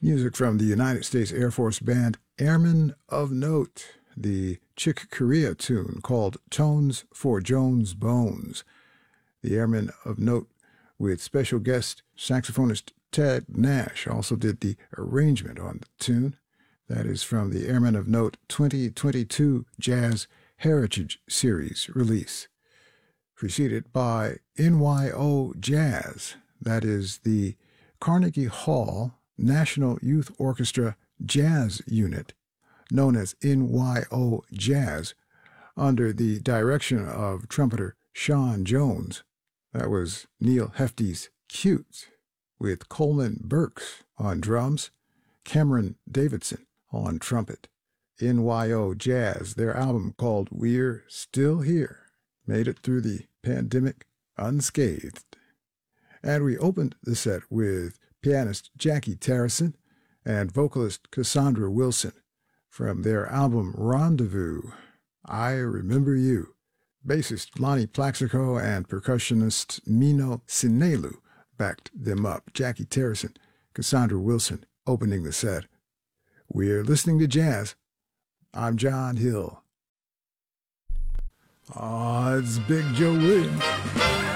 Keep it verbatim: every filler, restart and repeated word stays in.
Music from the United States Air Force band Airmen of Note, the Chick Corea tune called Tones for Jones Bones. The Airmen of Note, with special guest saxophonist Ted Nash, also did the arrangement on the tune. That is from the Airmen of Note twenty twenty-two Jazz Heritage Series release. Preceded by N Y O Jazz, that is the Carnegie Hall National Youth Orchestra Jazz Unit, known as N Y O Jazz, under the direction of trumpeter Sean Jones. That was Neil Hefty's Cute, with Coleman Burks on drums, Cameron Davidson on trumpet. N Y O Jazz, their album called We're Still Here, made it through the pandemic unscathed. And we opened the set with pianist Jackie Terrison and vocalist Cassandra Wilson from their album Rendezvous, I Remember You. Bassist Lonnie Plaxico and percussionist Mino Sinelu backed them up. Jackie Terrison, Cassandra Wilson opening the set. We're listening to jazz. I'm John Hill. Ah, it's Big Joe Williams.